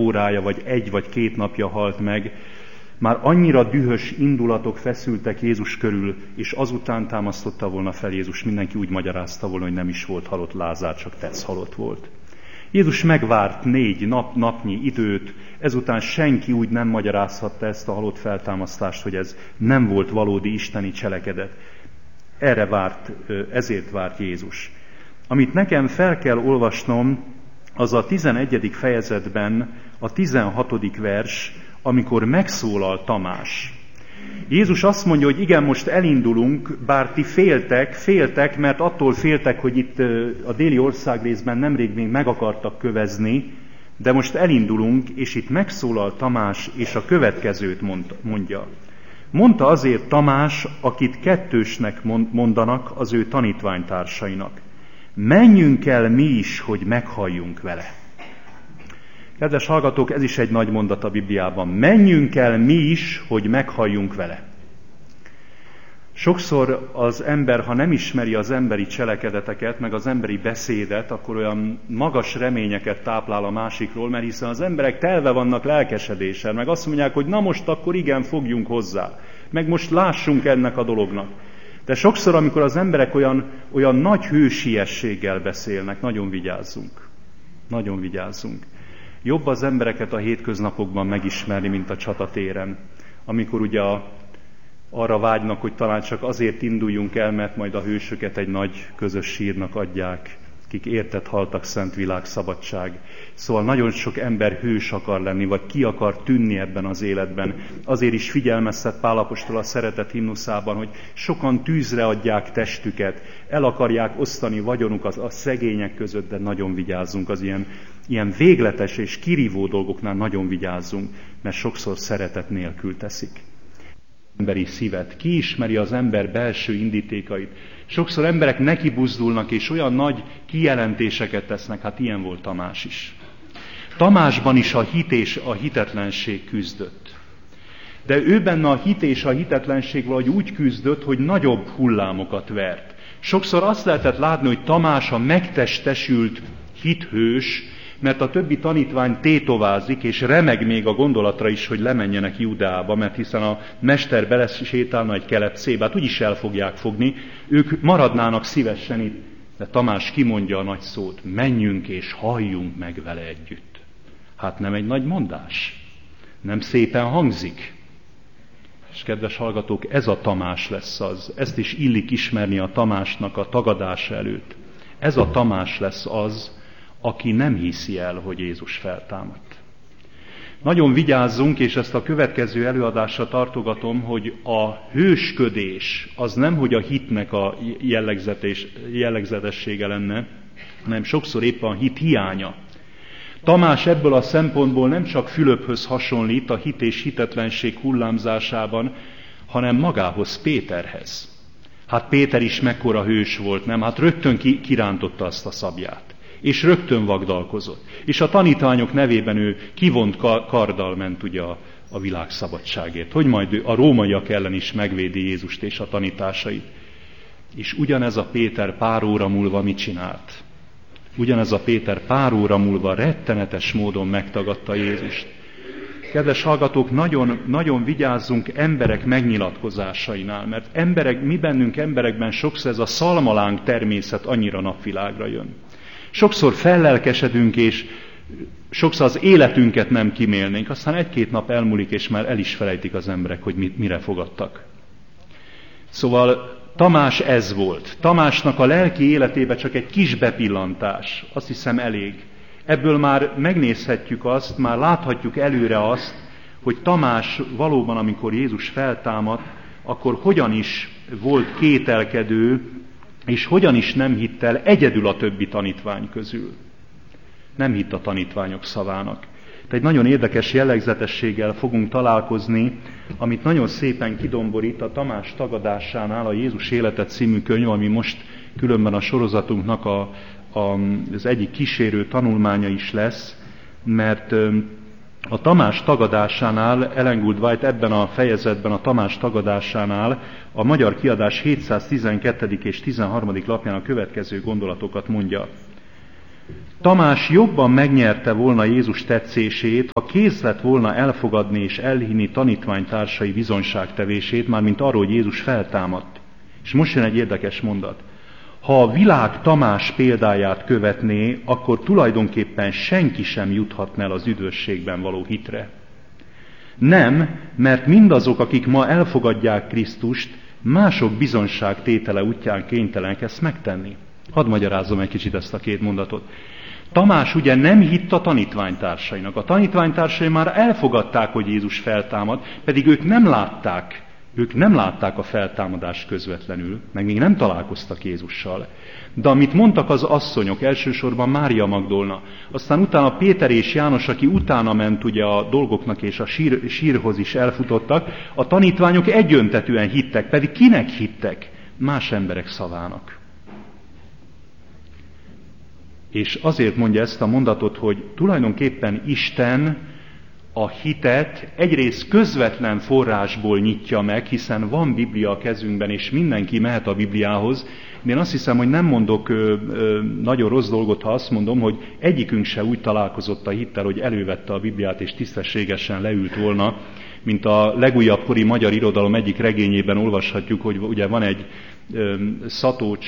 órája, vagy 1 vagy 2 napja halt meg, már annyira dühös indulatok feszültek Jézus körül, és azután támasztotta volna fel Jézus, mindenki úgy magyarázta volna, hogy nem is volt halott Lázár, csak tetsz halott volt. Jézus megvárt 4 napnyi időt, ezután senki úgy nem magyarázhatta ezt a halott feltámasztást, hogy ez nem volt valódi isteni cselekedet. Ezért várt Jézus. Amit nekem fel kell olvasnom, az a 11. fejezetben a 16. vers, amikor megszólal Tamás. Jézus azt mondja, hogy igen, most elindulunk, bár ti féltek, mert attól féltek, hogy itt a déli országrészben nemrég még meg akartak kövezni, de most elindulunk, és itt megszólal Tamás, és a következőt mondja. Mondta azért Tamás, akit kettősnek mondanak az ő tanítványtársainak. Menjünk el mi is, hogy meghalljunk vele. Kedves hallgatók, ez is egy nagy mondat a Bibliában. Menjünk el mi is, hogy meghalljunk vele. Sokszor az ember, ha nem ismeri az emberi cselekedeteket, meg az emberi beszédet, akkor olyan magas reményeket táplál a másikról, mert hiszen az emberek telve vannak lelkesedéssel, meg azt mondják, hogy na most akkor igen, fogjunk hozzá, meg most lássunk ennek a dolognak. De sokszor, amikor az emberek olyan nagy hősiességgel beszélnek, nagyon vigyázzunk. Nagyon vigyázzunk. Jobb az embereket a hétköznapokban megismerni, mint a csatatéren, amikor ugye arra vágynak, hogy talán csak azért induljunk el, mert majd a hősöket egy nagy közös sírnak adják, akik érted haltak, szent világ, szabadság. Szóval nagyon sok ember hős akar lenni, vagy ki akar tűnni ebben az életben. Azért is figyelmeztet Pál apostol a szeretet himnuszában, hogy sokan tűzre adják testüket, el akarják osztani vagyonuk a szegények között, de nagyon vigyázzunk az ilyen végletes és kirívó dolgoknál, nagyon vigyázzunk, mert sokszor szeretet nélkül teszik. Emberi szívet, ki ismeri az ember belső indítékait. Sokszor emberek nekibuzdulnak, és olyan nagy kijelentéseket tesznek, hát ilyen volt Tamás is. Tamásban is a hit és a hitetlenség küzdött. De ő benne a hit és a hitetlenség valahogy úgy küzdött, hogy nagyobb hullámokat vert. Sokszor azt lehetett látni, hogy Tamás a megtestesült hithős, mert a többi tanítvány tétovázik, és remeg még a gondolatra is, hogy lemenjenek Judeába, mert hiszen a mester belesétálna egy kelepszébe, hát úgyis el fogják fogni, ők maradnának szívesen itt. De Tamás kimondja a nagy szót, menjünk és halljunk meg vele együtt. Hát nem egy nagy mondás? Nem szépen hangzik? És kedves hallgatók, ez a Tamás lesz az. Ezt is illik ismerni a Tamásnak a tagadása előtt. Ez a Tamás lesz az, aki nem hiszi el, hogy Jézus feltámadt. Nagyon vigyázzunk, és ezt a következő előadásra tartogatom, hogy a hősködés az nem, hogy a hitnek a jellegzetessége lenne, hanem sokszor éppen a hit hiánya. Tamás ebből a szempontból nem csak Fülöphöz hasonlít a hit és hitetlenség hullámzásában, hanem magához, Péterhez. Hát Péter is mekkora hős volt, nem? Hát rögtön kirántotta azt a szabját. És rögtön vagdalkozott. És a tanítványok nevében ő kivont karddal ment ugye a világ szabadságért, hogy majd ő a rómaiak ellen is megvédi Jézust és a tanításait. És ugyanez a Péter pár óra múlva mit csinált? Ugyanez a Péter pár óra múlva rettenetes módon megtagadta Jézust. Kedves hallgatók, nagyon, nagyon vigyázzunk emberek megnyilatkozásainál, mert mi bennünk emberekben sokszor ez a szalmaláng természet annyira napvilágra jön. Sokszor fellelkesedünk, és sokszor az életünket nem kimélnénk, aztán 1-2 nap elmúlik, és már el is felejtik az emberek, hogy mire fogadtak. Szóval Tamás ez volt. Tamásnak a lelki életébe csak egy kis bepillantás, azt hiszem elég. Ebből már megnézhetjük azt, már láthatjuk előre azt, hogy Tamás valóban, amikor Jézus feltámadt, akkor hogyan is volt kételkedő, és hogyan is nem hitt el egyedül a többi tanítvány közül. Nem hitt a tanítványok szavának. Tehát egy nagyon érdekes jellegzetességgel fogunk találkozni, amit nagyon szépen kidomborít a Tamás tagadásánál a Jézus élete című könyv, ami most különben a sorozatunknak az egyik kísérő tanulmánya is lesz, mert a Tamás tagadásánál, Ellen Gould White ebben a fejezetben a Tamás tagadásánál a magyar kiadás 712. és 13. lapján a következő gondolatokat mondja. Tamás jobban megnyerte volna Jézus tetszését, ha kész lett volna elfogadni és elhinni tanítványtársai bizonyságtevését, mármint arról, hogy Jézus feltámadt. És most jön egy érdekes mondat. Ha a világ Tamás példáját követné, akkor tulajdonképpen senki sem juthatna el az üdvösségben való hitre. Nem, mert mindazok, akik ma elfogadják Krisztust, mások bizonyságtétele útján kénytelenek ezt megtenni. Hadd magyarázzom egy kicsit ezt a két mondatot. Tamás ugye nem hitt a tanítványtársainak. A tanítványtársai már elfogadták, hogy Jézus feltámad, pedig ők nem látták a feltámadást közvetlenül, meg még nem találkoztak Jézussal. De amit mondtak az asszonyok, elsősorban Mária Magdolna, aztán utána Péter és János, aki utána ment ugye a dolgoknak és a sírhoz is elfutottak, a tanítványok egyöntetűen hittek, pedig kinek hittek? Más emberek szavának. És azért mondja ezt a mondatot, hogy tulajdonképpen Isten a hitet egyrészt közvetlen forrásból nyitja meg, hiszen van Biblia a kezünkben, és mindenki mehet a Bibliához. Én azt hiszem, hogy nem mondok nagyon rossz dolgot, ha azt mondom, hogy egyikünk se úgy találkozott a hittel, hogy elővette a Bibliát, és tisztességesen leült volna, mint a legújabb kori magyar irodalom egyik regényében olvashatjuk, hogy ugye van egy szatócs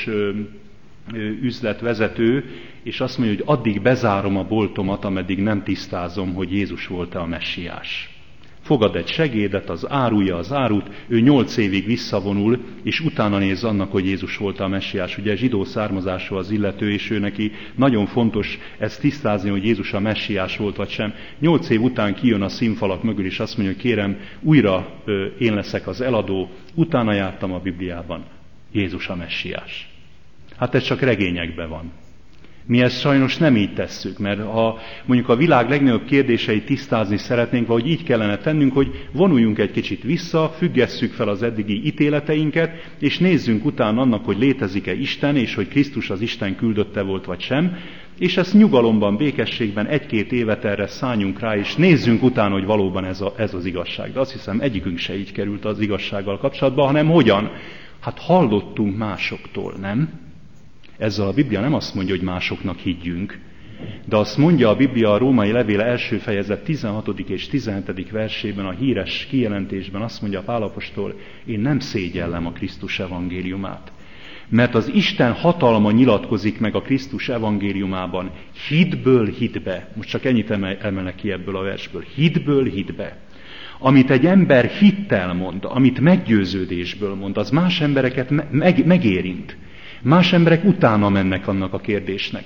üzletvezető, és azt mondja, hogy addig bezárom a boltomat, ameddig nem tisztázom, hogy Jézus volt-e a messiás. Fogad egy segédet, az árulja az árut, ő 8 évig visszavonul, és utána néz annak, hogy Jézus volt a messiás. Ugye zsidó származású az illető, és ő neki nagyon fontos ezt tisztázni, hogy Jézus a messiás volt, vagy sem. 8 év után kijön a színfalak mögül, és azt mondja, hogy kérem, újra én leszek az eladó, utána jártam a Bibliában. Jézus a messiás. Hát ez csak regényekben van. Mi ezt sajnos nem így tesszük, mert ha mondjuk a világ legnagyobb kérdéseit tisztázni szeretnénk, vagy így kellene tennünk, hogy vonuljunk egy kicsit vissza, függesszük fel az eddigi ítéleteinket, és nézzünk utána annak, hogy létezik-e Isten, és hogy Krisztus az Isten küldötte volt, vagy sem, és ezt nyugalomban, békességben 1-2 évet erre szálljunk rá, és nézzünk utána, hogy valóban ez az igazság. De azt hiszem, egyikünk se így került az igazsággal kapcsolatban, hanem hogyan? Hát hallottunk másoktól, nem? Ezzel a Biblia nem azt mondja, hogy másoknak higgyünk, de azt mondja a Biblia a Római levél első fejezet 16. és 17. versében, a híres kijelentésben azt mondja Pál apostol, én nem szégyellem a Krisztus evangéliumát. Mert az Isten hatalma nyilatkozik meg a Krisztus evangéliumában, hitből hitbe, most csak ennyit emelek ki ebből a versből, hitből hitbe. Amit egy ember hittel mond, amit meggyőződésből mond, az más embereket megérint. Más emberek utána mennek annak a kérdésnek.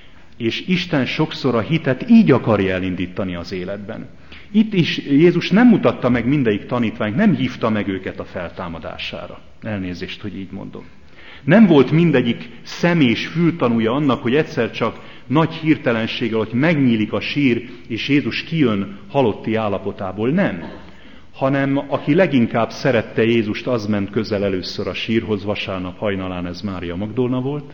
És Isten sokszor a hitet így akarja elindítani az életben. Itt is Jézus nem mutatta meg mindegyik tanítványt, nem hívta meg őket a feltámadására. Elnézést, hogy így mondom. Nem volt mindegyik szem és fültanúja annak, hogy egyszer csak nagy hirtelenséggel, hogy megnyílik a sír, és Jézus kijön halotti állapotából. Nem. Hanem aki leginkább szerette Jézust, az ment közel először a sírhoz, vasárnap hajnalán, ez Mária Magdolna volt.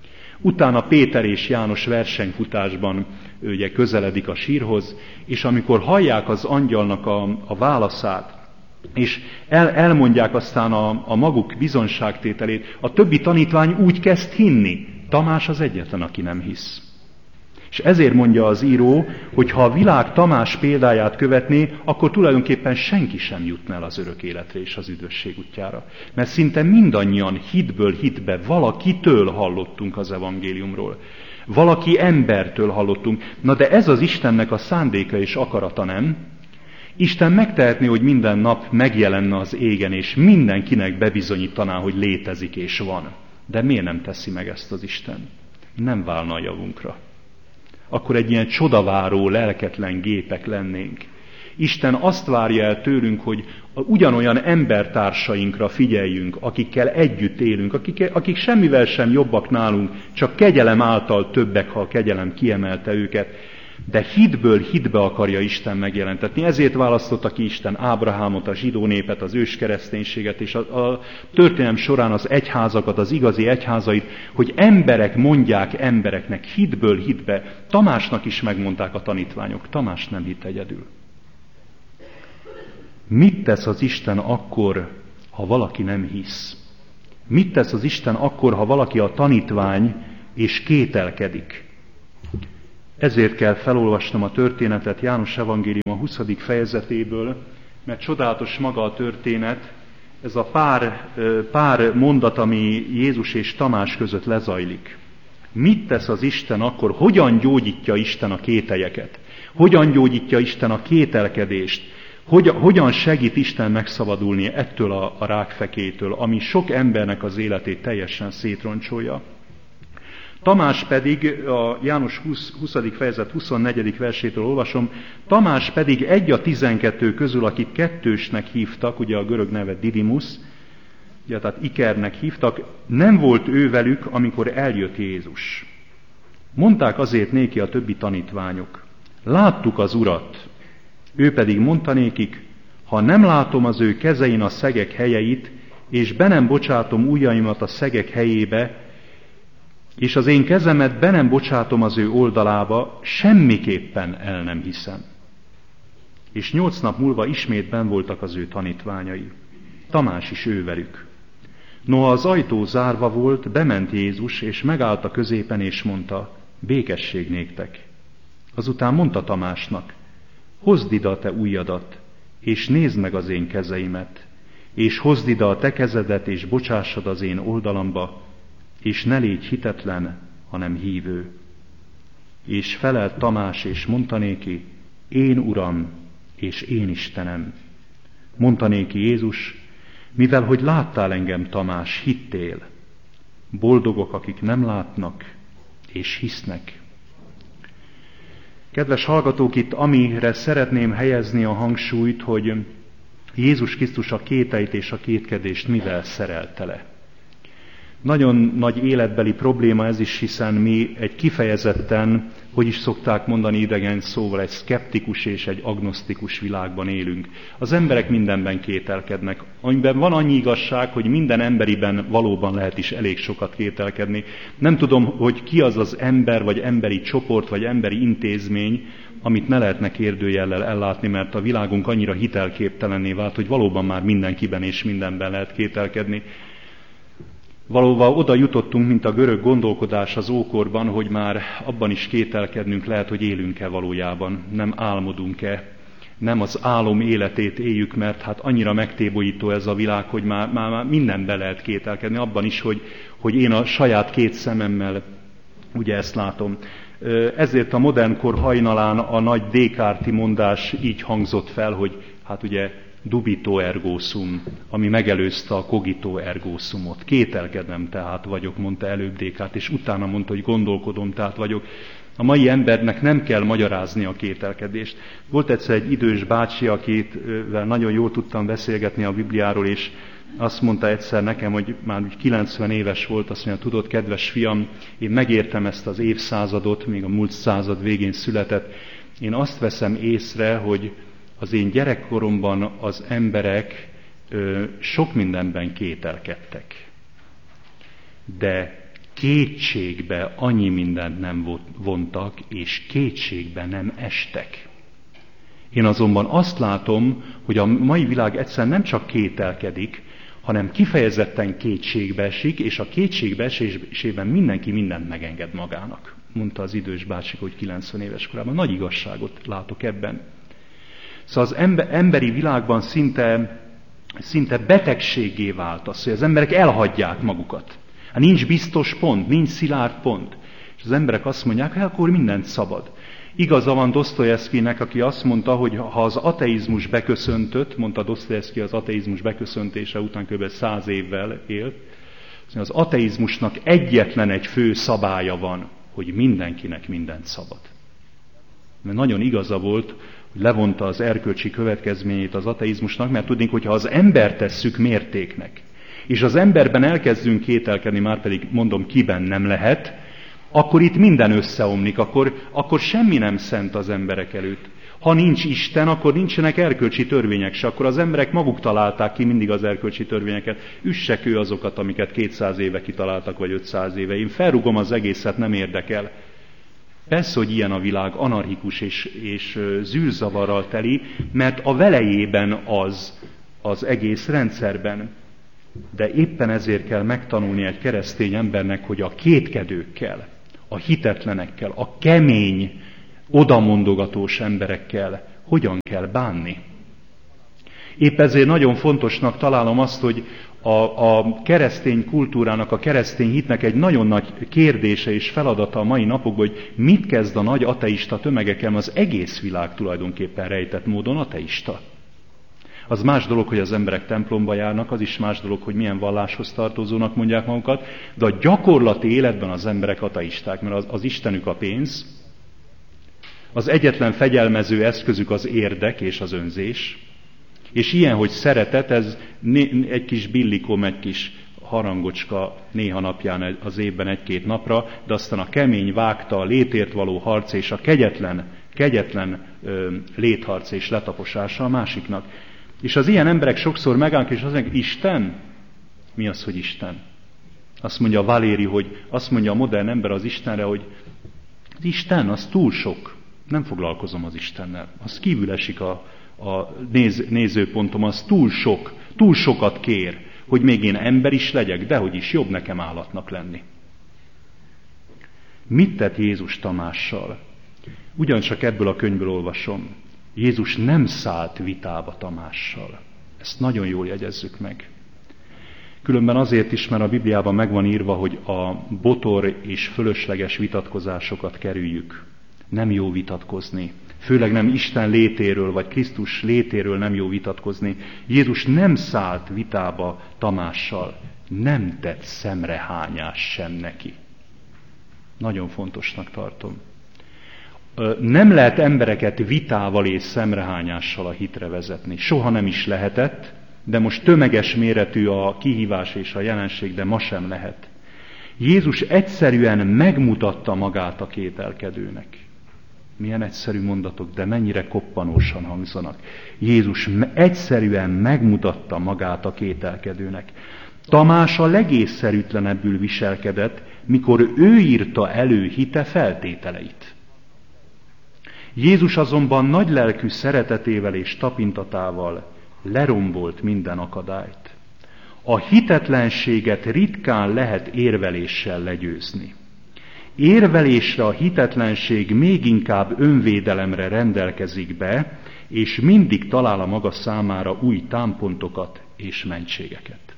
Utána Péter és János versenyfutásban ugye közeledik a sírhoz, és amikor hallják az angyalnak a válaszát, és elmondják aztán a maguk bizonságtételét, a többi tanítvány úgy kezd hinni. Tamás az egyetlen, aki nem hisz. És ezért mondja az író, hogy ha a világ Tamás példáját követné, akkor tulajdonképpen senki sem jutna el az örök életre és az üdvösség útjára. Mert szinte mindannyian hitből hitbe valakitől hallottunk az evangéliumról. Valaki embertől hallottunk. Na de ez az Istennek a szándéka és akarata, nem? Isten megtehetné, hogy minden nap megjelenne az égen, és mindenkinek bebizonyítaná, hogy létezik és van. De miért nem teszi meg ezt az Isten? Nem válna a javunkra. Akkor egy ilyen csodaváró, lelketlen gépek lennénk. Isten azt várja el tőlünk, hogy ugyanolyan embertársainkra figyeljünk, akikkel együtt élünk, akik semmivel sem jobbak nálunk, csak kegyelem által többek, ha a kegyelem kiemelte őket. De hitből hitbe akarja Isten megjelentetni. Ezért választotta ki Isten Ábrahámot, a zsidó népet, az őskereszténységet, és a történelem során az egyházakat, az igazi egyházait, hogy emberek mondják embereknek, hitből hitbe. Tamásnak is megmondták a tanítványok. Tamás nem hitt egyedül. Mit tesz az Isten akkor, ha valaki nem hisz? Mit tesz az Isten akkor, ha valaki a tanítvány és kételkedik? Ezért kell felolvasnom a történetet János evangélium a 20. fejezetéből, mert csodálatos maga a történet, ez a pár mondat, ami Jézus és Tamás között lezajlik. Mit tesz az Isten akkor? Hogyan gyógyítja Isten a kételyeket? Hogyan gyógyítja Isten a kételkedést? Hogyan segít Isten megszabadulni ettől a rákfekélytől, ami sok embernek az életét teljesen szétroncsolja? Tamás pedig, a János 20. fejezet 24. versétől olvasom, Tamás pedig egy a 12 közül, akit kettősnek hívtak, ugye a görög neve Didimus, ugye, tehát Ikernek hívtak, nem volt ő velük, amikor eljött Jézus. Mondták azért néki a többi tanítványok, láttuk az Urat. Ő pedig mondta nékik, ha nem látom az ő kezein a szegek helyeit, és be nem bocsátom ujjaimat a szegek helyébe, és az én kezemet be nem bocsátom az ő oldalába, semmiképpen el nem hiszem. És 8 nap múlva ismét benn voltak az ő tanítványai. Tamás is ővelük. Noha az ajtó zárva volt, bement Jézus, és megállt a középen, és mondta, békesség néktek. Azután mondta Tamásnak, hozd ide a te ujjadat, és nézd meg az én kezeimet, és hozd ide a te kezedet, és bocsássad az én oldalamba, és ne légy hitetlen, hanem hívő. És felelt Tamás, és mondta néki, én Uram, és én Istenem. Mondta néki Jézus, mivel hogy láttál engem, Tamás, hittél. Boldogok, akik nem látnak, és hisznek. Kedves hallgatók, itt amire szeretném helyezni a hangsúlyt, hogy Jézus Krisztus a kételyt és a kétkedést mivel szerelte le. Nagyon nagy életbeli probléma ez is, hiszen mi egy kifejezetten, hogy is szokták mondani idegen szóval, egy szkeptikus és egy agnosztikus világban élünk. Az emberek mindenben kételkednek. Amiben van annyi igazság, hogy minden emberiben valóban lehet is elég sokat kételkedni. Nem tudom, hogy ki az az ember, vagy emberi csoport, vagy emberi intézmény, amit ne lehetne kérdőjellel ellátni, mert a világunk annyira hitelképtelenné vált, hogy valóban már mindenkiben és mindenben lehet kételkedni. Valóban oda jutottunk, mint a görög gondolkodás az ókorban, hogy már abban is kételkednünk lehet, hogy élünk-e valójában, nem álmodunk-e, nem az álom életét éljük, mert hát annyira megtébolyító ez a világ, hogy már mindenben lehet kételkedni, abban is, hogy én a saját két szememmel ugye ezt látom. Ezért a modern kor hajnalán a nagy Descartes-i mondás így hangzott fel, hogy hát ugye dubito ergo sum, ami megelőzte a cogito ergo sumot. Kételkedem, tehát vagyok, mondta előbb Descartes, és utána mondta, hogy gondolkodom, tehát vagyok. A mai embernek nem kell magyarázni a kételkedést. Volt egyszer egy idős bácsi, akivel nagyon jól tudtam beszélgetni a Bibliáról, és azt mondta egyszer nekem, hogy már 90 éves volt, azt mondja, tudod, kedves fiam, én megértem ezt az évszázadot, még a múlt század végén született. Én azt veszem észre, hogy az én gyerekkoromban az emberek sok mindenben kételkedtek. De kétségbe annyi mindent nem vontak, és kétségbe nem estek. Én azonban azt látom, hogy a mai világ egyszerűen nem csak kételkedik, hanem kifejezetten kétségbe esik, és a kétségbe esésében mindenki mindent megenged magának. Mondta az idős bácsik, hogy 90 éves korában. Nagy igazságot látok ebben. Szóval az emberi világban szinte betegséggé vált az, hogy az emberek elhagyják magukat. Hát nincs biztos pont, nincs szilárd pont. És az emberek azt mondják, hogy akkor mindent szabad. Igaza van Dosztojevszkinek, aki azt mondta, hogy ha az ateizmus beköszöntött, mondta Dosztojevszki az ateizmus beköszöntése után kb. 100 évvel élt, az ateizmusnak egyetlen egy fő szabálya van, hogy mindenkinek mindent szabad. Mert nagyon igaza volt, hogy levonta az erkölcsi következményét az ateizmusnak, mert tudnénk, hogyha az embert tesszük mértéknek, és az emberben elkezdünk kételkedni, már pedig mondom, kiben nem lehet, akkor itt minden összeomlik, akkor semmi nem szent az emberek előtt. Ha nincs Isten, akkor nincsenek erkölcsi törvények se, akkor az emberek maguk találták ki mindig az erkölcsi törvényeket. Üssek ő azokat, amiket 200 éve kitaláltak, vagy 500 éve. Én felrugom az egészet, nem érdekel. Persze, hogy ilyen a világ, anarchikus és zűrzavarral teli, mert a velejében az egész rendszerben. De éppen ezért kell megtanulni egy keresztény embernek, hogy a kétkedőkkel, a hitetlenekkel, a kemény odamondogatós emberekkel hogyan kell bánni. Épp ezért nagyon fontosnak találom azt, hogy a keresztény kultúrának, a keresztény hitnek egy nagyon nagy kérdése és feladata a mai napokban, hogy mit kezd a nagy ateista tömegekkel, az egész világ tulajdonképpen rejtett módon ateista. Az más dolog, hogy az emberek templomba járnak, az is más dolog, hogy milyen valláshoz tartozónak mondják magukat, de a gyakorlati életben az emberek ateisták, mert az Istenük a pénz, az egyetlen fegyelmező eszközük az érdek és az önzés, és ilyen, hogy szeretet, ez egy kis billikom, egy kis harangocska néha napján az évben egy-két napra, de aztán a kemény vágta, a létért való harc és a kegyetlen létharc és letaposása a másiknak. És az ilyen emberek sokszor megállnak, és azt mondják, Isten? Mi az, hogy Isten? Azt mondja Valéri, hogy azt mondja a modern ember az Istenre, hogy az Isten, az túl sok. Nem foglalkozom az Istennel. Az kívül esik a nézőpontom, az túl sokat kér, hogy még én ember is legyek, dehogy is jobb nekem állatnak lenni. Mit tett Jézus Tamással? Ugyancsak ebből a könyvből olvasom. Jézus nem szállt vitába Tamással. Ezt nagyon jól jegyezzük meg. Különben azért is, mert a Bibliában meg van írva, hogy a botor és fölösleges vitatkozásokat kerüljük. Nem jó vitatkozni. Főleg nem Isten létéről, vagy Krisztus létéről nem jó vitatkozni. Jézus nem szállt vitába Tamással. Nem tett szemrehányás sem neki. Nagyon fontosnak tartom. Nem lehet embereket vitával és szemrehányással a hitre vezetni. Soha nem is lehetett, de most tömeges méretű a kihívás és a jelenség, de ma sem lehet. Jézus egyszerűen megmutatta magát a kételkedőnek. Milyen egyszerű mondatok, de mennyire koppanósan hangzanak. Jézus egyszerűen megmutatta magát a kételkedőnek. Tamás a legészszerűtlenebbül viselkedett, mikor ő írta elő hite feltételeit. Jézus azonban nagylelkű szeretetével és tapintatával lerombolt minden akadályt. A hitetlenséget ritkán lehet érveléssel legyőzni. Érvelésre a hitetlenség még inkább önvédelemre rendelkezik be, és mindig talál a maga számára új támpontokat és mentségeket.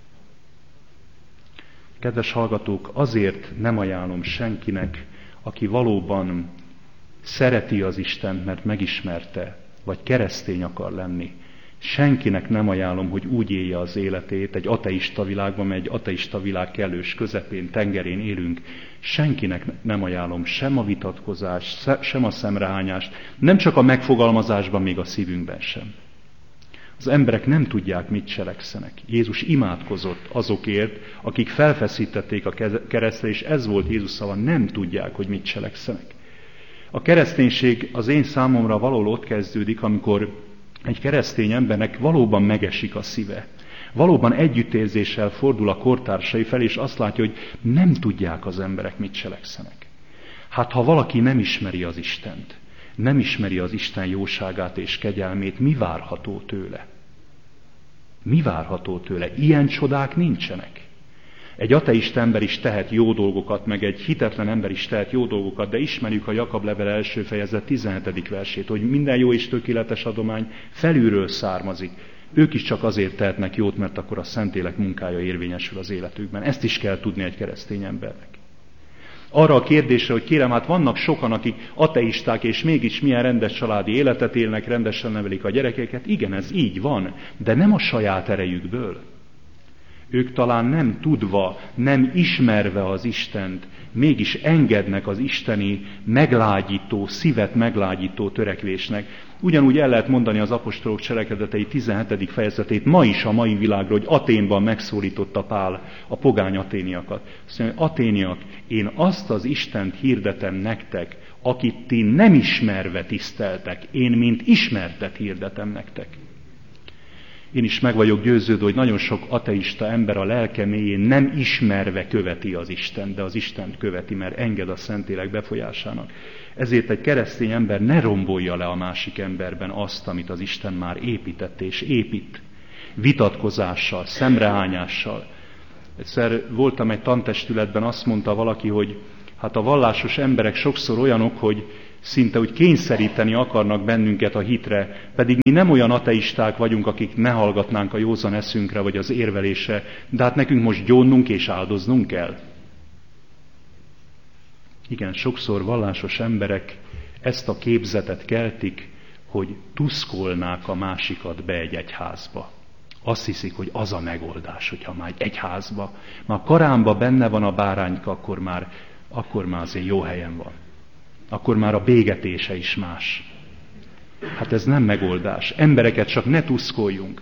Kedves hallgatók, azért nem ajánlom senkinek, aki valóban szereti az Istent, mert megismerte, vagy keresztény akar lenni. Senkinek nem ajánlom, hogy úgy élje az életét egy ateista világban, mert egy ateista világ kellős közepén, tengerén élünk. Senkinek nem ajánlom sem a vitatkozást, sem a szemrehányást, nem csak a megfogalmazásban, még a szívünkben sem. Az emberek nem tudják, mit cselekszenek. Jézus imádkozott azokért, akik felfeszítették a keresztre, és ez volt Jézus szava, nem tudják, hogy mit cselekszenek. A kereszténység az én számomra valahol ott kezdődik, amikor egy keresztény embernek valóban megesik a szíve. Valóban együttérzéssel fordul a kortársai felé, és azt látja, hogy nem tudják az emberek, mit cselekszenek. Hát ha valaki nem ismeri az Istent, nem ismeri az Isten jóságát és kegyelmét, mi várható tőle? Mi várható tőle? Ilyen csodák nincsenek. Egy ateista ember is tehet jó dolgokat, meg egy hitetlen ember is tehet jó dolgokat, de ismerjük a Jakab levele első fejezet 17. versét, hogy minden jó és tökéletes adomány felülről származik. Ők is csak azért tehetnek jót, mert akkor a Szentlélek munkája érvényesül az életükben. Ezt is kell tudni egy keresztény embernek. Arra a kérdésre, hogy kérem, hát vannak sokan, akik ateisták, és mégis milyen rendes családi életet élnek, rendesen nevelik a gyerekeket. Igen, ez így van, de nem a saját erejükből. Ők talán nem tudva, nem ismerve az Istent, mégis engednek az isteni meglágyító, szívet meglágyító törekvésnek. Ugyanúgy el lehet mondani az apostolok cselekedetei 17. fejezetét ma is a mai világra, hogy Aténban megszólította Pál a pogány aténiakat. Azt mondja, aténiak, én azt az Istent hirdetem nektek, akit ti nem ismerve tiszteltek, én mint ismertet hirdetem nektek. Én is meg vagyok győződve, hogy nagyon sok ateista ember a lelke mélyén nem ismerve követi az Istent, de az Istent követi, mert enged a Szentlélek befolyásának. Ezért egy keresztény ember ne rombolja le a másik emberben azt, amit az Isten már épített és épít. Vitatkozással, szemrehányással. Egyszer voltam egy tantestületben, azt mondta valaki, hogy hát a vallásos emberek sokszor olyanok, hogy szinte úgy kényszeríteni akarnak bennünket a hitre, pedig mi nem olyan ateisták vagyunk, akik ne hallgatnánk a józan eszünkre vagy az érvelésre, de hát nekünk most gyónnunk és áldoznunk kell. Igen, sokszor vallásos emberek ezt a képzetet keltik, hogy tuszkolnák a másikat be egy egyházba. Azt hiszik, hogy az a megoldás, hogyha már egy egyházba, már a karámba benne van a bárányka, akkor már azért jó helyen van. Akkor már a bégetése is más. Hát ez nem megoldás. Embereket csak ne tuszkoljunk.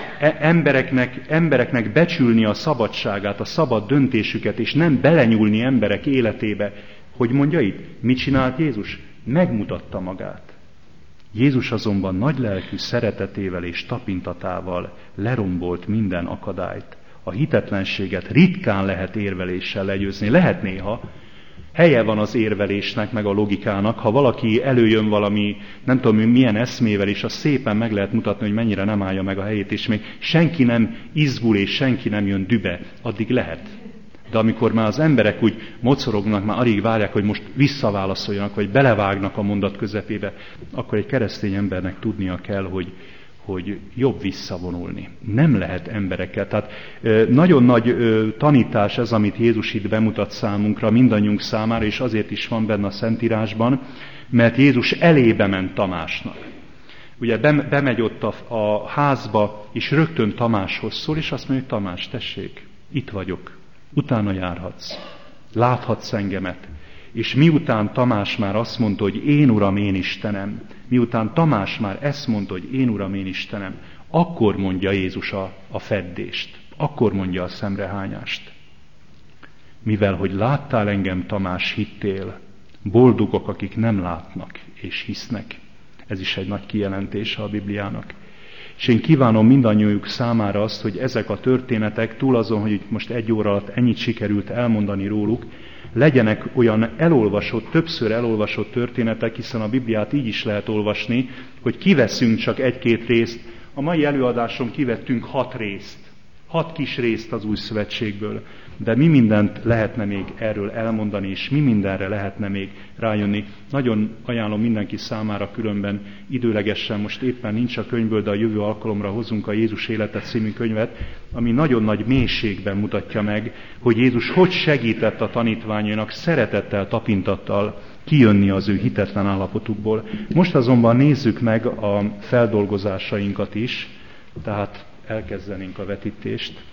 Embereknek becsülni a szabadságát, a szabad döntésüket, és nem belenyúlni emberek életébe. Hogy mondja itt? Mit csinált Jézus? Megmutatta magát. Jézus azonban nagylelkű szeretetével és tapintatával lerombolt minden akadályt. A hitetlenséget ritkán lehet érveléssel legyőzni. Lehet néha. Helye van az érvelésnek, meg a logikának. Ha valaki előjön valami, nem tudom milyen eszmével, és azt szépen meg lehet mutatni, hogy mennyire nem állja meg a helyét, és még senki nem izgul, és senki nem jön dübe, addig lehet. De amikor már az emberek úgy mocorognak, már alig várják, hogy most visszaválaszoljanak, vagy belevágnak a mondat közepébe, akkor egy keresztény embernek tudnia kell, hogy jobb visszavonulni. Nem lehet emberekkel. Tehát nagyon nagy tanítás ez, amit Jézus itt bemutat számunkra, mindannyiunk számára, és azért is van benne a Szentírásban, mert Jézus elébe ment Tamásnak. Ugye bemegy ott a házba, és rögtön Tamáshoz szól, és azt mondja, hogy Tamás, tessék, itt vagyok, utána járhatsz, láthatsz engemet. És miután Tamás már azt mondta, hogy én Uram, én Istenem, miután Tamás már ezt mondta, hogy én Uram, én Istenem, akkor mondja Jézus a feddést, akkor mondja a szemrehányást. Mivel, hogy láttál engem, Tamás, hittél, boldogok, akik nem látnak és hisznek. Ez is egy nagy kijelentése a Bibliának. És én kívánom mindannyiuk számára azt, hogy ezek a történetek, túl azon, hogy itt most egy óra alatt ennyit sikerült elmondani róluk, legyenek olyan többször elolvasott történetek, hiszen a Bibliát így is lehet olvasni, hogy kiveszünk csak egy-két részt. A mai előadáson kivettünk 6 részt, 6 kis részt az Új Szövetségből, de mi mindent lehetne még erről elmondani, és mi mindenre lehetne még rájönni. Nagyon ajánlom mindenki számára, különben időlegesen, most éppen nincs a könyvből, de a jövő alkalomra hozunk a Jézus élete című könyvet, ami nagyon nagy mélységben mutatja meg, hogy Jézus hogy segített a tanítványainak szeretettel, tapintattal kijönni az ő hitetlen állapotukból. Most azonban nézzük meg a feldolgozásainkat is, tehát elkezdenénk a vetítést.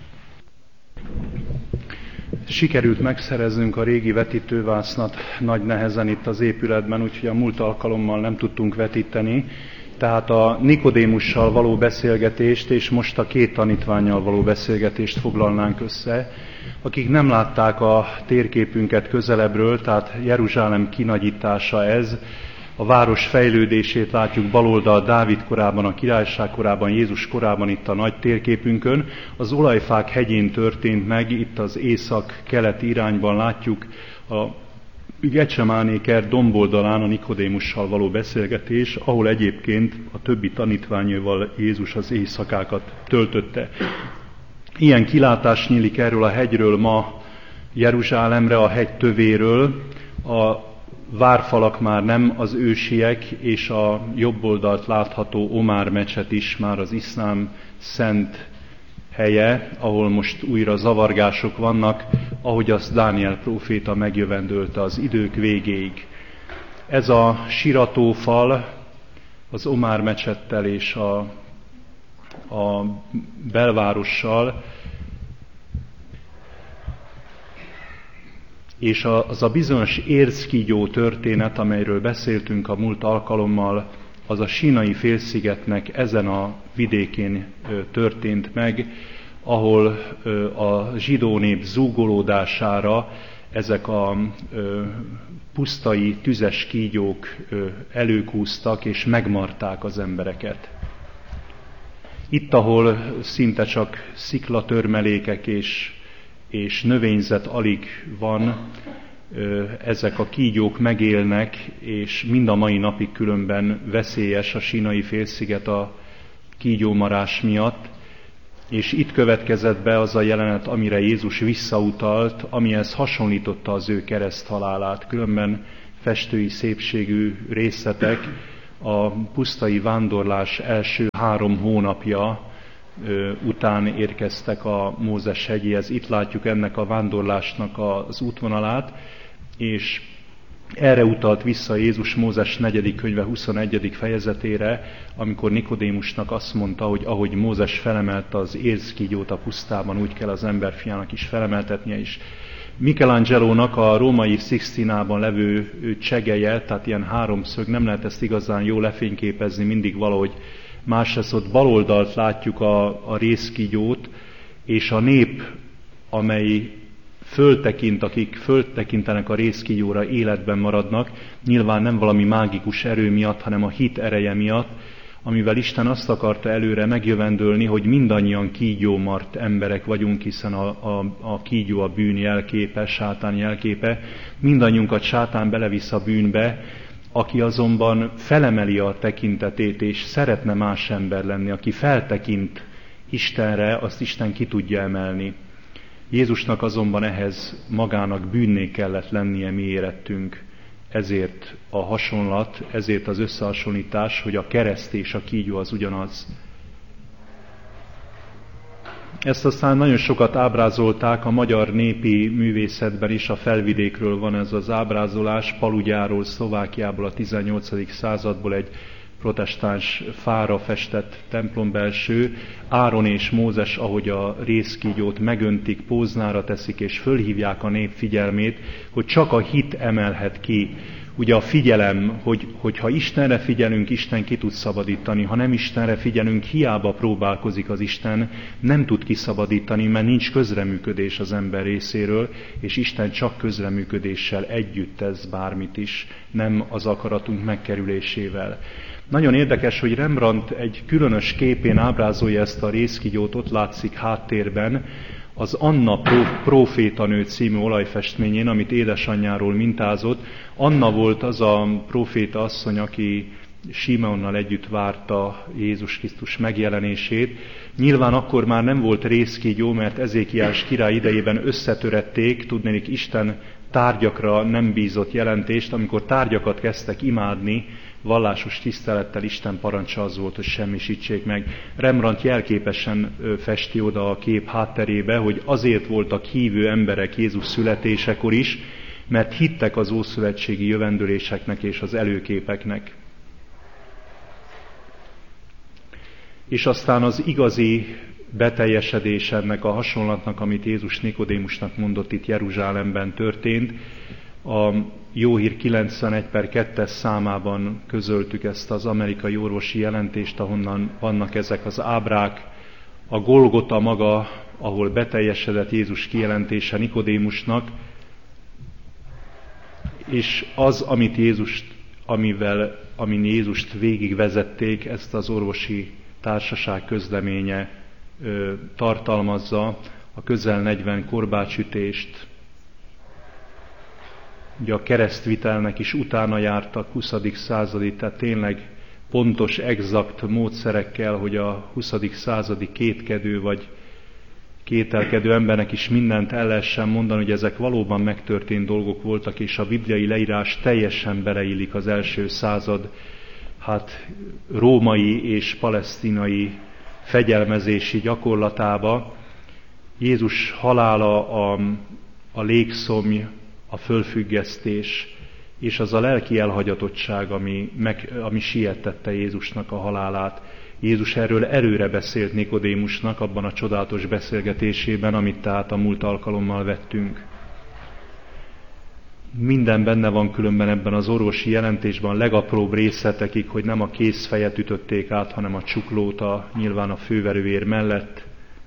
Sikerült megszereznünk a régi vetítővásznat nagy nehezen itt az épületben, úgyhogy a múlt alkalommal nem tudtunk vetíteni. Tehát a Nikodémussal való beszélgetést és most a 2 tanítvánnyal való beszélgetést foglalnánk össze, akik nem látták a térképünket közelebbről, tehát Jeruzsálem kinagyítása ez. A város fejlődését látjuk baloldal Dávid korában, a királyság korában, Jézus korában itt a nagy térképünkön. Az Olajfák hegyén történt meg, itt az észak-keleti irányban látjuk a Gecsemáné kert domboldalán a Nikodémussal való beszélgetés, ahol egyébként a többi tanítványával Jézus az éjszakákat töltötte. Ilyen kilátás nyílik erről a hegyről ma Jeruzsálemre, a hegy tövéről. A várfalak már nem az ősiek, és a jobb oldalt látható Omár mecset is már az iszlám szent helye, ahol most újra zavargások vannak, ahogy azt Dániel próféta megjövendölte az idők végéig. Ez a siratófal az Omár mecsettel és a belvárossal, és az a bizonyos érzkígyó történet, amelyről beszéltünk a múlt alkalommal, az a Sínai félszigetnek ezen a vidékén történt meg, ahol a zsidó nép zúgolódására ezek a pusztai, tüzes kígyók előkúztak és megmarták az embereket. Itt, ahol szinte csak sziklatörmelékek és növényzet alig van, ezek a kígyók megélnek, és mind a mai napig különben veszélyes a Sínai félsziget a kígyómarás miatt, és itt következett be az a jelenet, amire Jézus visszautalt, amihez hasonlította az ő kereszthalálát. Különben festői szépségű részletek a pusztai vándorlás első 3 hónapja után érkeztek a Mózes hegyéhez. Itt látjuk ennek a vándorlásnak az útvonalát, és erre utalt vissza Jézus Mózes 4. könyve 21. fejezetére, amikor Nikodémusnak azt mondta, hogy ahogy Mózes felemelte az érzkígyót a pusztában, úgy kell az emberfiának is felemeltetnie is. Michelangelónak a római Sixtinában levő csegeje, tehát ilyen 3-szög, nem lehet ezt igazán jól lefényképezni, mindig valahogy más lesz. Ott baloldalt látjuk a rézkígyót, és a nép, amely föltekint, akik föltekintenek a rézkígyóra, életben maradnak, nyilván nem valami mágikus erő miatt, hanem a hit ereje miatt, amivel Isten azt akarta előre megjövendölni, hogy mindannyian kígyómart emberek vagyunk, hiszen a kígyó a bűn jelképe, sátán jelképe. Mindannyiunkat sátán belevisz a bűnbe, aki azonban felemeli a tekintetét, és szeretne más ember lenni, aki feltekint Istenre, azt Isten ki tudja emelni. Jézusnak azonban ehhez magának bűnné kellett lennie mi érettünk. Ezért a hasonlat, ezért az összehasonlítás, hogy a kereszt és a kígyó az ugyanaz. Ezt aztán nagyon sokat ábrázolták a magyar népi művészetben is, a Felvidékről van ez az ábrázolás, Palugyáról, Szlovákiából a 18. századból egy protestáns fára festett templombelső, Áron és Mózes, ahogy a rézkígyót megöntik, póznára teszik, és fölhívják a nép figyelmét, hogy csak a hit emelhet ki. Ugye a figyelem, hogyha Istenre figyelünk, Isten ki tud szabadítani, ha nem Istenre figyelünk, hiába próbálkozik az Isten, nem tud kiszabadítani, mert nincs közreműködés az ember részéről, és Isten csak közreműködéssel együtt tesz bármit is, nem az akaratunk megkerülésével. Nagyon érdekes, hogy Rembrandt egy különös képén ábrázolja ezt a rézkígyót, ott látszik háttérben, az Anna prófétanő című olajfestményén, amit édesanyjáról mintázott. Anna volt az a próféta asszony, aki Simeonnal együtt várta Jézus Krisztus megjelenését. Nyilván akkor már nem volt rézkígyó, mert Ezékiás király idejében összetörették, tudnék Isten tárgyakra nem bízott jelentést, amikor tárgyakat kezdtek imádni, vallásos tisztelettel Isten parancsa az volt, hogy semmisítsék meg. Rembrandt jelképesen festi oda a kép hátterébe, hogy azért voltak hívő emberek Jézus születésekor is, mert hittek az ószövetségi jövendöléseknek és az előképeknek. És aztán az igazi beteljesedés ennek a hasonlatnak, amit Jézus Nikodémusnak mondott, itt Jeruzsálemben történt. A Jó Hír 91/2 számában közöltük ezt az amerikai orvosi jelentést, ahonnan vannak ezek az ábrák. A Golgota maga, ahol beteljesedett Jézus kijelentése Nikodémusnak, és az, amin Jézust végigvezették, ezt az orvosi társaság közleménye tartalmazza, a közel 40 korbácsütést. Ugye a keresztvitelnek is utána jártak 20. századi, tehát tényleg pontos, exakt módszerekkel, hogy a 20. századi kétkedő vagy kételkedő embernek is mindent el lehessen mondani, hogy ezek valóban megtörtént dolgok voltak, és a bibliai leírás teljesen beleillik az első század római és palesztinai fegyelmezési gyakorlatába. Jézus halála, a légszomj, a fölfüggesztés, és az a lelki elhagyatottság, ami sietette Jézusnak a halálát. Jézus erről előre beszélt Nikodémusnak abban a csodálatos beszélgetésében, amit tehát a múlt alkalommal vettünk. Minden benne van különben ebben az orvosi jelentésben, a legapróbb részletekig, hogy nem a kézfejet ütötték át, hanem a csuklót nyilván a főverőér mellett.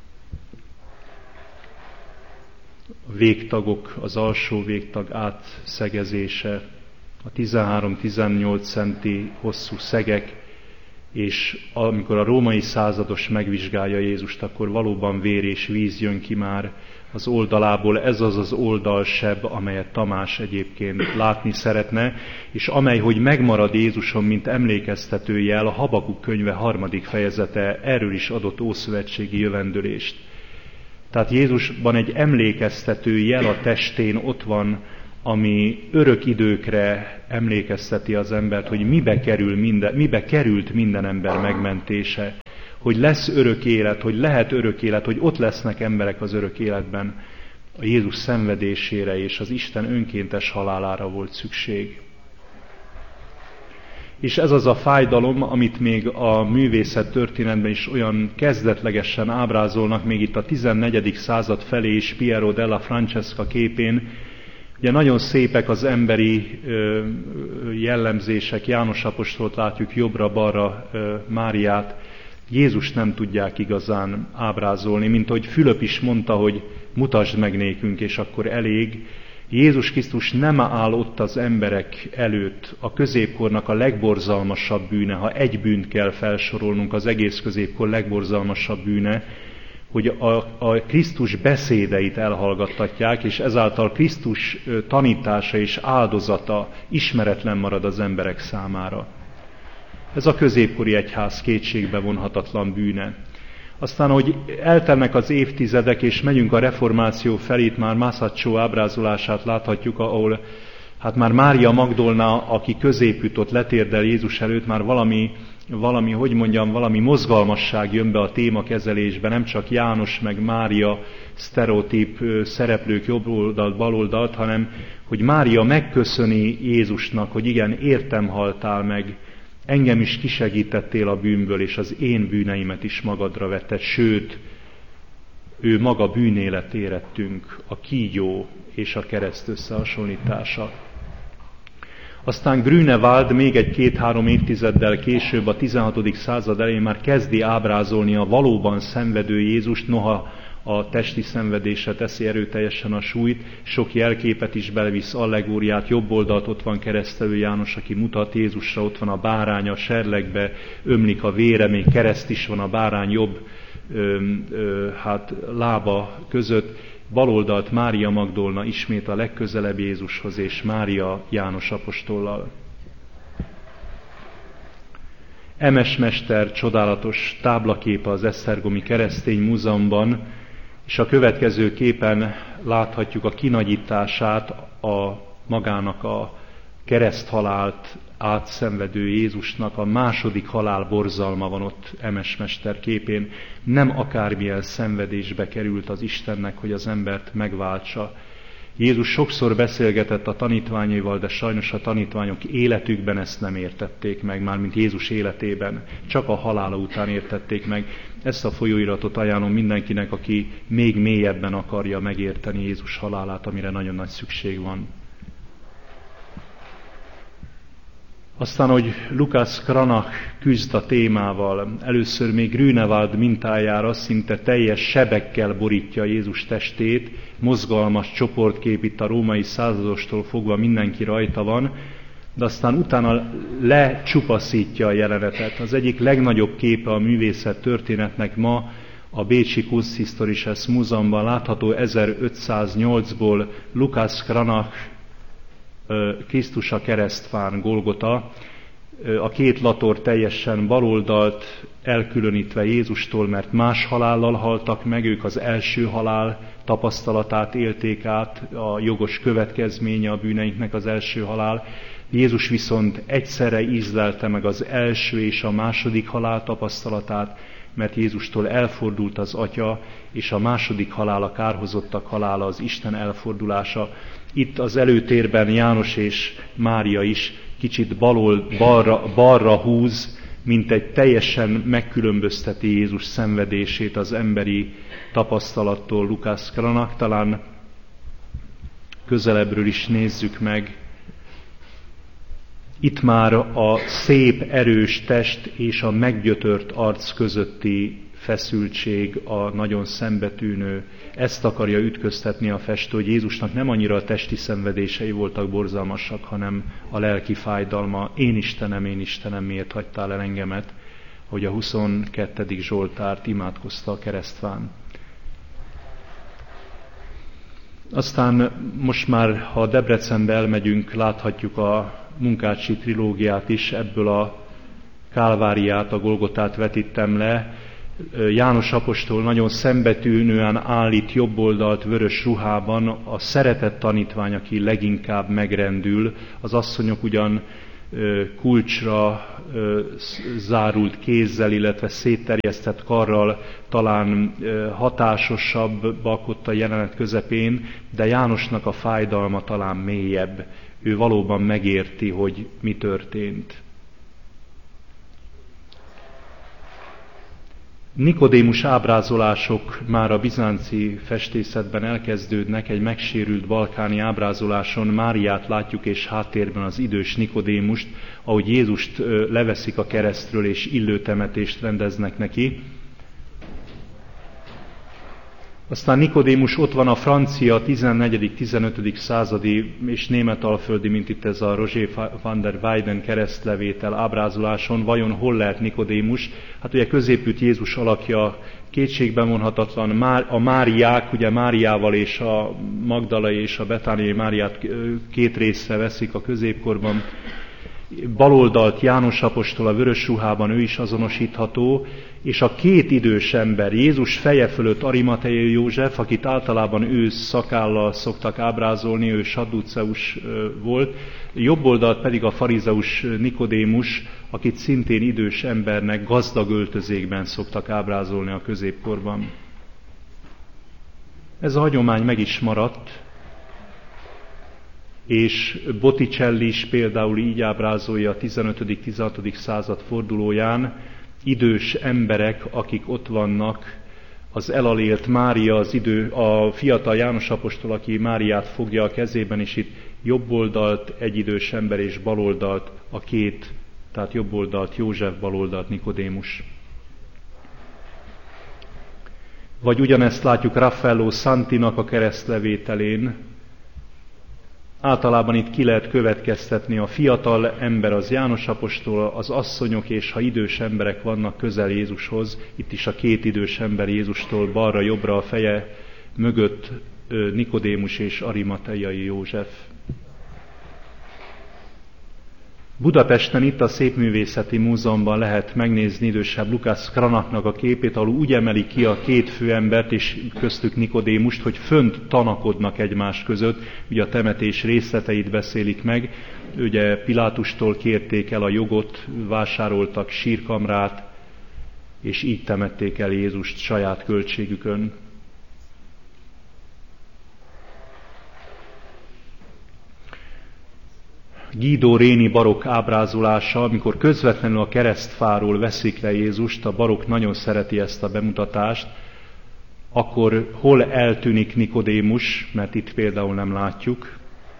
A végtagok, az alsó végtag átszegezése, a 13-18 centi hosszú szegek, és amikor a római százados megvizsgálja Jézust, akkor valóban vér és víz jön ki már az oldalából. Ez az az oldalseb, amelyet Tamás egyébként látni szeretne, és amely, hogy megmarad Jézuson, mint emlékeztető jel, a Habakuk könyve 3. fejezete erről is adott ószövetségi jövendölést. Tehát Jézusban egy emlékeztető jel a testén ott van ami örök időkre emlékezteti az embert, hogy mibe került minden ember megmentése, hogy lesz örök élet, hogy lehet örök élet, hogy ott lesznek emberek az örök életben. A Jézus szenvedésére és az Isten önkéntes halálára volt szükség. És ez az a fájdalom, amit még a művészet történetben is olyan kezdetlegesen ábrázolnak, még itt a 14. század felé is Piero della Francesca képén. Ugye nagyon szépek az emberi jellemzések, János apostolt látjuk jobbra-balra, Máriát. Jézus nem tudják igazán ábrázolni, mint ahogy Fülöp is mondta, hogy mutasd meg nékünk, és akkor elég. Jézus Krisztus nem áll ott az emberek előtt, a középkornak a legborzalmasabb bűne, ha egy bűnt kell felsorolnunk, az egész középkor legborzalmasabb bűne, hogy a Krisztus beszédeit elhallgattatják, és ezáltal Krisztus tanítása és áldozata ismeretlen marad az emberek számára. Ez a középkori egyház kétségbe vonhatatlan bűne. Aztán, hogy eltelnek az évtizedek, és megyünk a reformáció felé, itt már Masaccio ábrázolását láthatjuk, ahol hát már Mária Magdolna, aki középütt letérdel Jézus előtt, már valami mozgalmasság jön be a témakezelésbe, nem csak János meg Mária sztereotíp szereplők jobb oldalt, bal oldalt, hanem hogy Mária megköszöni Jézusnak, hogy igen, értem haltál meg, engem is kisegítettél a bűnből, és az én bűneimet is magadra vetted, sőt, ő maga bűnélet érettünk, a kígyó és a kereszt összehasonlítása. Aztán Grünewald még egy 2-3 évtizeddel később, a 16. század elején már kezdi ábrázolni a valóban szenvedő Jézust, noha a testi szenvedése teszi erőteljesen a súlyt, sok jelképet is belevisz, allegóriát, jobb oldalt ott van Keresztelő János, aki mutat Jézusra, ott van a bárány, a serlegbe ömlik a vére, még kereszt is van a bárány jobb lába között, baloldalt Mária Magdolna ismét a legközelebb Jézushoz, és Mária János apostollal. Emes mester csodálatos táblaképe az Esztergomi Keresztény Múzeumban, és a következő képen láthatjuk a kinagyítását magának a kereszthalált átszenvedő Jézusnak, a második halál borzalma van ott Emes mester képén. Nem akármilyen szenvedésbe került az Istennek, hogy az embert megváltsa. Jézus sokszor beszélgetett a tanítványaival, de sajnos a tanítványok életükben ezt nem értették meg, mármint Jézus életében. Csak a halála után értették meg. Ezt a folyóiratot ajánlom mindenkinek, aki még mélyebben akarja megérteni Jézus halálát, amire nagyon nagy szükség van. Aztán, hogy Lukács Cranach küzd a témával, először még Grünewald mintájára szinte teljes sebekkel borítja Jézus testét, mozgalmas csoportkép, itt a római századostól fogva mindenki rajta van, de aztán utána lecsupaszítja a jelenetet. Az egyik legnagyobb képe a művészet történetnek ma a bécsi Kunsthistorisches Múzeumban látható 1508-ból Lukács Cranach Krisztus a keresztfán, Golgota, a két lator teljesen baloldalt elkülönítve Jézustól, mert más halállal haltak meg, ők az első halál tapasztalatát élték át, a jogos következménye a bűneinknek az első halál. Jézus viszont egyszerre ízlelte meg az első és a második halál tapasztalatát, mert Jézustól elfordult az Atya, és a második halál, a kárhozottak halála, az Isten elfordulása. Itt az előtérben János és Mária is kicsit balra húz, mint egy teljesen megkülönbözteti Jézus szenvedését az emberi tapasztalattól. Lukács Cranach, talán közelebbről is nézzük meg. Itt már a szép, erős test és a meggyötört arc közötti feszültség, a nagyon szembetűnő, ezt akarja ütköztetni a festő, hogy Jézusnak nem annyira a testi szenvedései voltak borzalmasak, hanem a lelki fájdalma. Én Istenem, miért hagytál el engemet, hogy a 22. Zsoltárt imádkozta a keresztfán. Aztán most már, ha Debrecenbe elmegyünk, láthatjuk a Munkácsi trilógiát is, ebből a Kálváriát, a Golgotát vetítem le. János apostol nagyon szembetűnően állít jobboldalt vörös ruhában, a szeretett tanítvány, aki leginkább megrendül, az asszonyok ugyan kulcsra zárult kézzel, illetve szétterjesztett karral talán hatásosabbak ott a jelenet közepén, de Jánosnak a fájdalma talán mélyebb. Ő valóban megérti, hogy mi történt. Nikodémus ábrázolások már a bizánci festészetben elkezdődnek, egy megsérült balkáni ábrázoláson Máriát látjuk, és háttérben az idős Nikodémust, ahogy Jézust leveszik a keresztről, és illőtemetést rendeznek neki. Aztán Nikodémus ott van a francia 14.-15. századi és németalföldi, mint itt ez a Roger van der Weyden keresztlevétel ábrázoláson. Vajon hol lehet Nikodémus? Hát ugye középült Jézus alakja kétségbe vonhatatlan. A Máriák, ugye Máriával és a Magdalai és a Betániai Máriát két részre veszik a középkorban. Baloldalt János apostol a vörös ruhában, ő is azonosítható, és a két idős ember, Jézus feje fölött Arimateai József, akit általában ősz szakállal szoktak ábrázolni, ő sadduceus volt, jobb oldalt pedig a farizeus Nikodémus, akit szintén idős embernek gazdag öltözékben szoktak ábrázolni a középkorban. Ez a hagyomány meg is maradt, és Botticelli is például így ábrázolja a 15.-16. század fordulóján, idős emberek, akik ott vannak, az elalélt Mária, a fiatal János apostol, aki Máriát fogja a kezében, és itt jobb oldalt egy idős ember, és bal oldalt a két, tehát jobb oldalt József, bal oldalt Nikodémus. Vagy ugyanezt látjuk Raffaello Santinak a keresztlevételén. Általában itt ki lehet következtetni, a fiatal ember az János apostol, az asszonyok, és ha idős emberek vannak közel Jézushoz, itt is a két idős ember Jézustól balra-jobbra a feje mögött Nikodémus és Arimateai József. Budapesten itt a Szépművészeti Múzeumban lehet megnézni idősebb Lukács Cranachnak a képét, ahol úgy emeli ki a két főembert és köztük Nikodémust, hogy fönt tanakodnak egymás között, ugye a temetés részleteit beszélik meg, ugye Pilátustól kérték el a jogot, vásároltak sírkamrát, és így temették el Jézust saját költségükön. Guido Reni barokk ábrázolása, amikor közvetlenül a keresztfáról veszik le Jézust, a barokk nagyon szereti ezt a bemutatást, akkor hol eltűnik Nikodémus, mert itt például nem látjuk,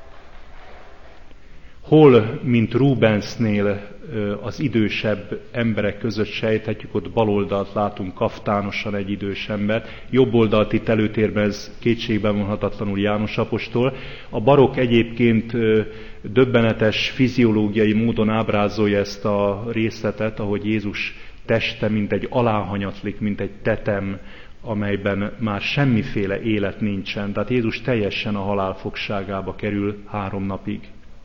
hol, mint Rubensnél az idősebb emberek között sejthetjük, ott baloldalt látunk kaftánosan egy idős embert, jobb oldalt itt előtérben ez kétségben vonhatatlanul János apostol. A barokk egyébként döbbenetes fiziológiai módon ábrázolja ezt a részletet, ahogy Jézus teste mint egy aláhanyatlik, mint egy tetem, amelyben már semmiféle élet nincsen. Tehát Jézus teljesen a halál fogságába kerül 3 napig.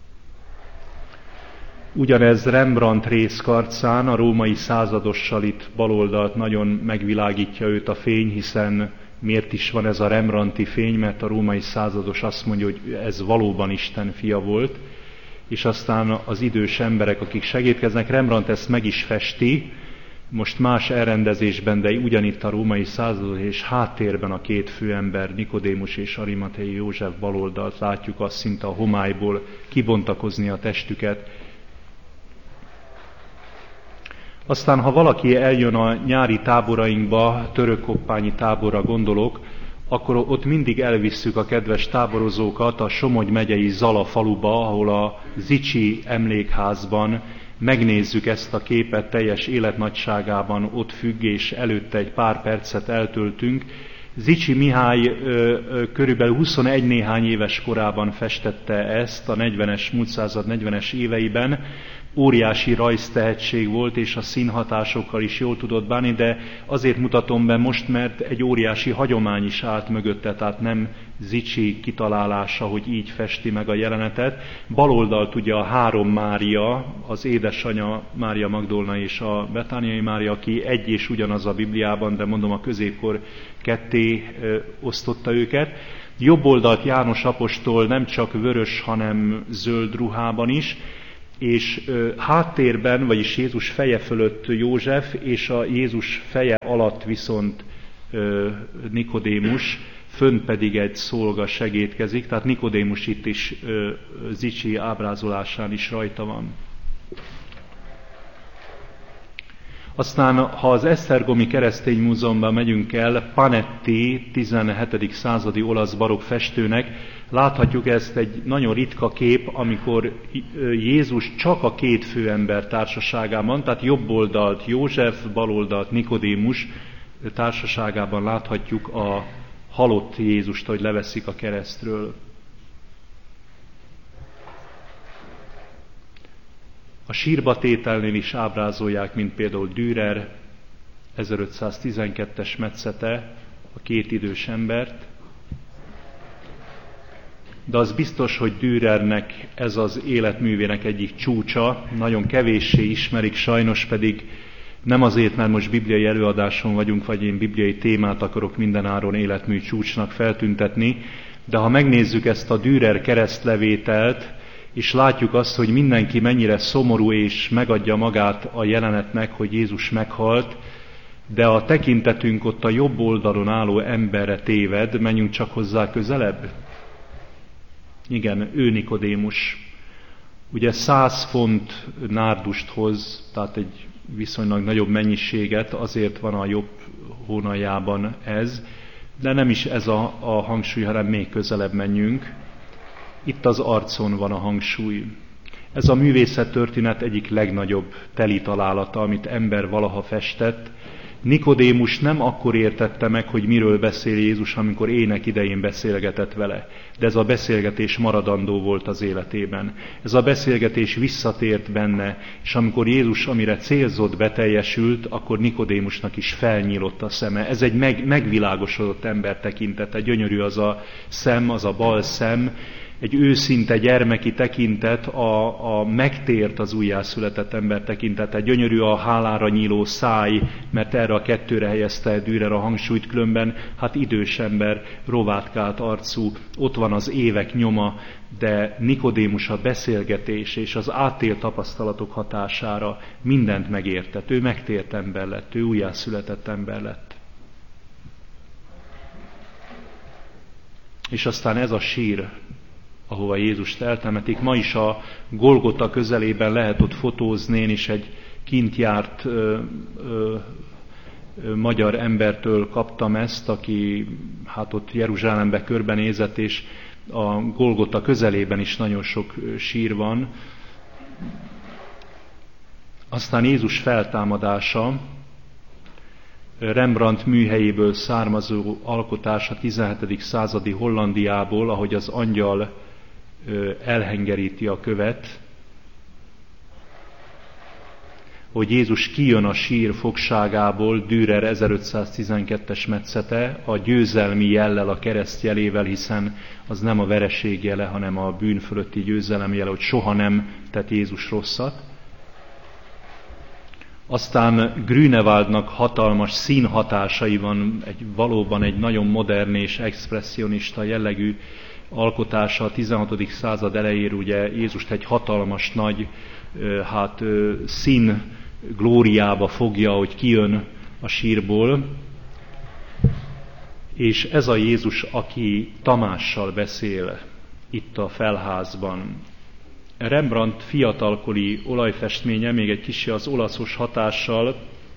Ugyanez Rembrandt részkarcán, a római századossal itt baloldalt nagyon megvilágítja őt a fény, hiszen miért is van ez a Rembrandti fény, mert a római százados azt mondja, hogy ez valóban Isten fia volt, és aztán az idős emberek, akik segítkeznek, Rembrandt ezt meg is festi, most más elrendezésben, de ugyanitt a római százados és háttérben a két főember, Nikodémus és Arimateai József baloldalt látjuk, azt szinte a homályból kibontakozni a testüket. Aztán, ha valaki eljön a nyári táborainkba, törökkoppányi táborra gondolok, akkor ott mindig elvisszük a kedves táborozókat a Somogy megyei Zala faluba, ahol a Zichy emlékházban megnézzük ezt a képet teljes életnagyságában, ott függ, és előtte egy pár percet eltöltünk. Zichy Mihály körülbelül 21 néhány éves korában festette ezt a múlt század 40-es éveiben, óriási rajztehetség volt, és a színhatásokkal is jól tudott bánni, de azért mutatom be most, mert egy óriási hagyomány is állt mögötte, tehát nem Zichy kitalálása, hogy így festi meg a jelenetet. Baloldalt ugye a 3 Mária, az édesanyja Mária Magdolna és a Betániai Mária, aki egy és ugyanaz a Bibliában, de mondom a középkor ketté osztotta őket. Jobb oldalt János apostol nem csak vörös, hanem zöld ruhában is, és háttérben, vagyis Jézus feje fölött József, és a Jézus feje alatt viszont Nikodémus, fönn pedig egy szolga segédkezik, tehát Nikodémus itt is Zichy ábrázolásán is rajta van. Aztán, ha az Esztergomi Keresztény Múzeumban megyünk el, Panetti, 17. századi olasz barokk festőnek, láthatjuk ezt egy nagyon ritka kép, amikor Jézus csak a 2 főember társaságában, tehát jobb oldalt József, bal oldalt Nikodémus társaságában láthatjuk a halott Jézust, hogy leveszik a keresztről. A sírba tételnél is ábrázolják, mint például Dürer, 1512-es metszete, a 2 idős embert. De az biztos, hogy Dürernek ez az életművének egyik csúcsa, nagyon kevéssé ismerik, sajnos pedig nem azért, mert most bibliai előadáson vagyunk, vagy én bibliai témát akarok mindenáron életmű csúcsnak feltüntetni, de ha megnézzük ezt a Dürer keresztlevételt, és látjuk azt, hogy mindenki mennyire szomorú és megadja magát a jelenetnek, hogy Jézus meghalt, de a tekintetünk ott a jobb oldalon álló emberre téved, menjünk csak hozzá közelebb. Igen, ő Nikodémus. Ugye 100 font nárdust hoz, tehát egy viszonylag nagyobb mennyiséget, azért van a jobb hónaljában ez, de nem is ez a hangsúly, hanem még közelebb menjünk. Itt az arcon van a hangsúly. Ez a művészettörténet egyik legnagyobb teli találata, amit ember valaha festett. Nikodémus nem akkor értette meg, hogy miről beszél Jézus, amikor ének idején beszélgetett vele. De ez a beszélgetés maradandó volt az életében. Ez a beszélgetés visszatért benne, és amikor Jézus, amire célzott, beteljesült, akkor Nikodémusnak is felnyílott a szeme. Ez egy megvilágosodott ember tekintete. Gyönyörű az a szem, az a bal szem, egy őszinte gyermeki tekintet, a megtért az újjászületett ember tekintete. Gyönyörű a hálára nyíló száj, mert erre a 2-re helyezte Dürer a hangsúlyt, különben hát idős ember, rovátkált arcú, ott van az évek nyoma, de Nikodémus a beszélgetés és az átélt tapasztalatok hatására mindent megértett. Ő megtért ember lett, ő újjászületett ember lett. És aztán ez a sír, ahova Jézust eltemetik. Ma is a Golgota közelében lehet ott fotózni, én is egy kint járt magyar embertől kaptam ezt, aki hát ott Jeruzsálembe körbenézett, és a Golgota közelében is nagyon sok sír van. Aztán Jézus feltámadása, Rembrandt műhelyéből származó alkotás a 17. századi Hollandiából, ahogy az angyal elhengeríti a követ, hogy Jézus kijön a sír fogságából, Dürer 1512-es metszete, a győzelmi jellel, a kereszt jelével, hiszen az nem a vereség jele, hanem a bűn fölötti győzelem jele, hogy soha nem tett Jézus rosszat. Aztán Grünewaldnak hatalmas színhatásai van, valóban egy nagyon modern és expresszionista jellegű alkotása a 16. század elejéről, ugye Jézust egy hatalmas nagy szín glóriába fogja, hogy kijön a sírból. És ez a Jézus, aki Tamással beszél itt a felházban. Rembrandt fiatalkori olajfestménye, még egy kicsi az olaszos hatással,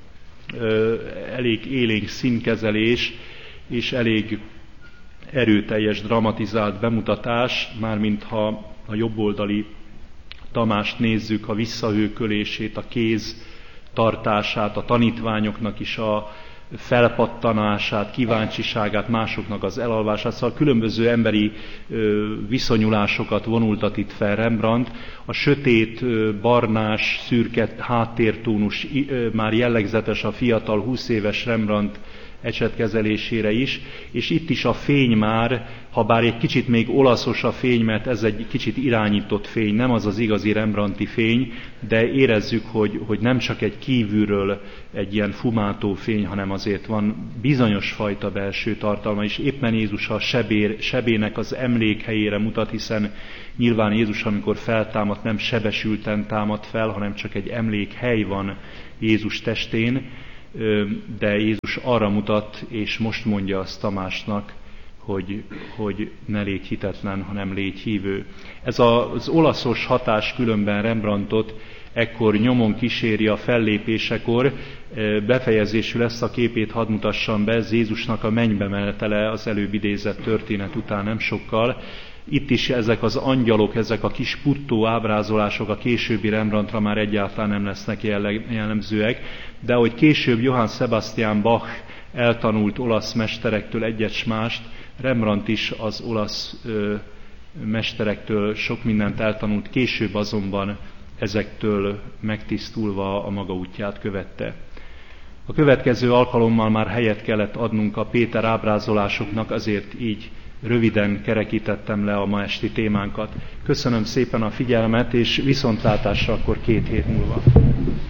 elég élénk színkezelés és elég erőteljes, dramatizált bemutatás, mármint ha a jobboldali Tamást nézzük, a visszahőkölését, a kéz tartását, a tanítványoknak is felpattanását, kíváncsiságát, másoknak az elalvását, szóval különböző emberi viszonyulásokat vonultat itt fel Rembrandt. A sötét, barnás, szürke háttértónus már jellegzetes a fiatal 20 éves Rembrandt ecsetkezelésére is, és itt is a fény már, ha bár egy kicsit még olaszos a fény, mert ez egy kicsit irányított fény, nem az az igazi Rembrandti fény, de érezzük, hogy nem csak egy kívülről egy ilyen fumátó fény, hanem azért van bizonyos fajta belső tartalma, és éppen Jézus a sebének az emlékhelyére mutat, hiszen nyilván Jézus, amikor feltámadt, nem sebesülten támad fel, hanem csak egy emlékhely van Jézus testén, de Jézus arra mutat, és most mondja azt Tamásnak, hogy ne légy hitetlen, hanem légy hívő. Ez az olaszos hatás különben Rembrandtot ekkor nyomon kíséri a fellépésekor, befejezésül ezt a képét hadd mutassam be, ez Jézusnak a mennybe menetele az előbb idézett történet után nem sokkal. Itt is ezek az angyalok, ezek a kis puttó ábrázolások a későbbi Rembrandtra már egyáltalán nem lesznek jellemzőek, de ahogy később Johann Sebastian Bach eltanult olasz mesterektől egyet mást, Rembrandt is az olasz mesterektől sok mindent eltanult, később azonban ezektől megtisztulva a maga útját követte. A következő alkalommal már helyet kellett adnunk a Péter ábrázolásoknak, azért így röviden kerekítettem le a ma esti témánkat. Köszönöm szépen a figyelmet, és viszontlátásra akkor 2 hét múlva.